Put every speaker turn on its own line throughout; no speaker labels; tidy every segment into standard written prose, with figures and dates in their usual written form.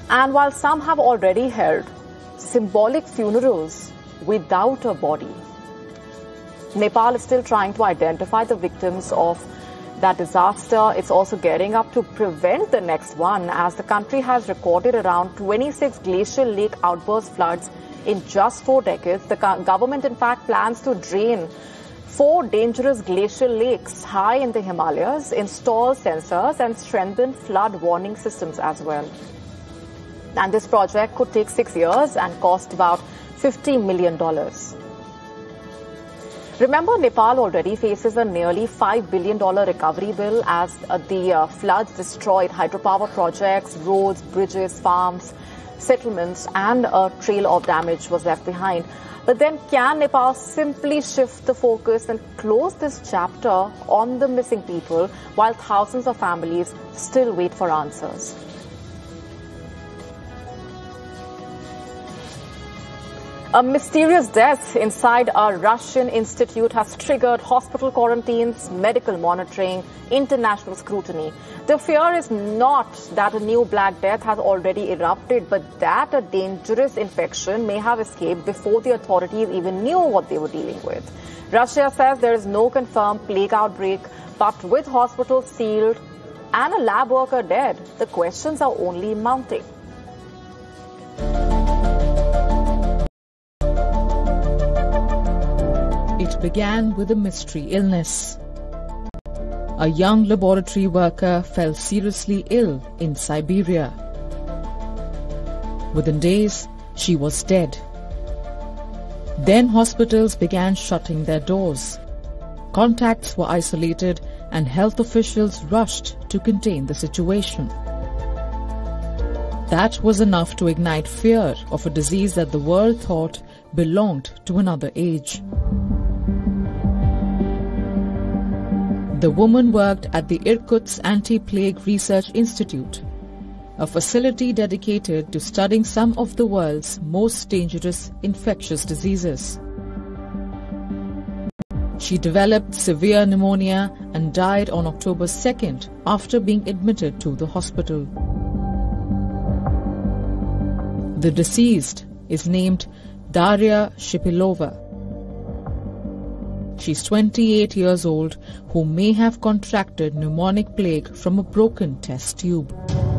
And while some have already held symbolic funerals without a body, Nepal is still trying to identify the victims of that disaster. It's also gearing up to prevent the next one, as the country has recorded around 26 glacial lake outburst floods in just 4 decades. The government, in fact, plans to drain 4 dangerous glacial lakes high in the Himalayas, install sensors and strengthen flood warning systems as well. And this project could take 6 years and cost about $50 million. Remember, Nepal already faces a nearly $5 billion recovery bill as the floods destroyed hydropower projects, roads, bridges, farms, settlements, and a trail of damage was left behind. But then can Nepal simply shift the focus and close this chapter on the missing people while thousands of families still wait for answers? A mysterious death inside a Russian institute has triggered hospital quarantines, medical monitoring, international scrutiny. The fear is not that a new Black Death has already erupted, but that a dangerous infection may have escaped before the authorities even knew what they were dealing with. Russia says there is no confirmed plague outbreak, but with hospitals sealed and a lab worker dead, the questions are only mounting.
It began with a mystery illness. A young laboratory worker fell seriously ill in Siberia. Within days, she was dead. Then hospitals began shutting their doors. Contacts were isolated and health officials rushed to contain the situation. That was enough to ignite fear of a disease that the world thought belonged to another age. The woman worked at the Irkutsk Anti-Plague Research Institute, a facility dedicated to studying some of the world's most dangerous infectious diseases. She developed severe pneumonia and died on October 2nd after being admitted to the hospital. The deceased is named Daria Shipilova. She's 28 years old, who may have contracted pneumonic plague from a broken test tube.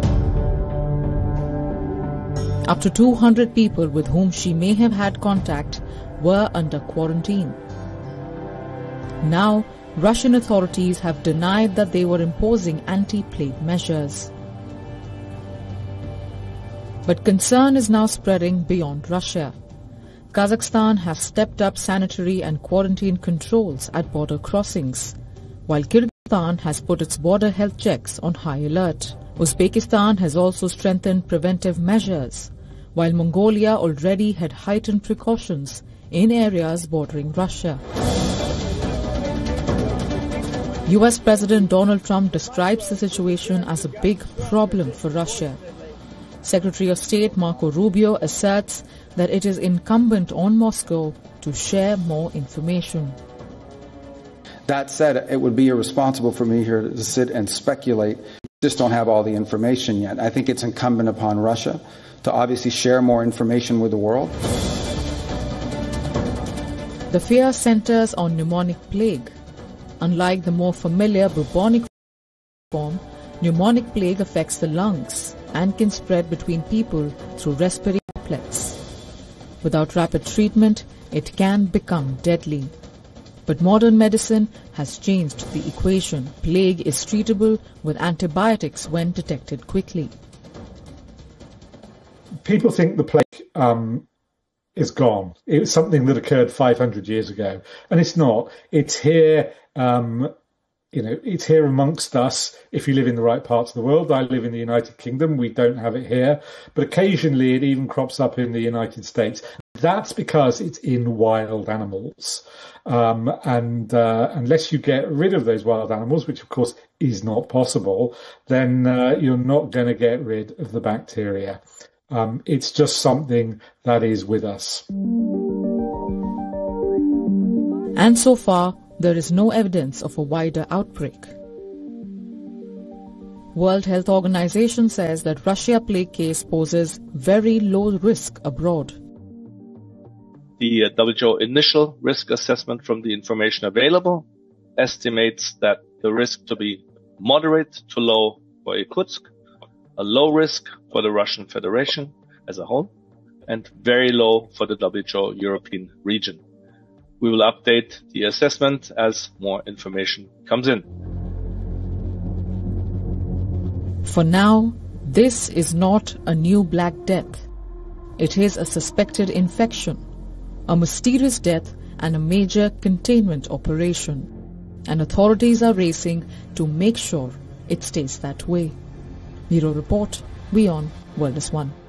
Up to 200 people with whom she may have had contact were under quarantine. Now, Russian authorities have denied that they were imposing anti-plague measures. But concern is now spreading beyond Russia. Kazakhstan has stepped up sanitary and quarantine controls at border crossings, while Kyrgyzstan has put its border health checks on high alert. Uzbekistan has also strengthened preventive measures, while Mongolia already had heightened precautions in areas bordering Russia. US President Donald Trump describes the situation as a big problem for Russia. Secretary of State Marco Rubio asserts that it is incumbent on Moscow to share more information.
That said, it would be irresponsible for me here to sit and speculate. We just don't have all the information yet. I think it's incumbent upon Russia to obviously share more information with the world.
The fear centers on pneumonic plague. Unlike the more familiar bubonic form, pneumonic plague affects the lungs and can spread between people through respiratory droplets. Without rapid treatment, it can become deadly. But modern medicine has changed the equation. Plague is treatable with antibiotics when detected quickly.
People think the plague is gone. It's something that occurred 500 years ago, and it's not. It's here. It's here amongst us if you live in the right parts of the world. I live in the United Kingdom. We don't have it here. But occasionally it even crops up in the United States. That's because it's in wild animals. Unless you get rid of those wild animals, which of course is not possible, then you're not going to get rid of the bacteria. It's just something that is with us.
And so far, there is no evidence of a wider outbreak. World Health Organization says that Russia plague case poses very low risk abroad.
The WHO initial risk assessment from the information available estimates that the risk to be moderate to low for Irkutsk, a low risk for the Russian Federation as a whole, and very low for the WHO European region. We will update the assessment as more information comes in.
For now, this is not a new Black Death. It is a suspected infection, a mysterious death and a major containment operation. And authorities are racing to make sure it stays that way. Bureau Report, WION, World is One.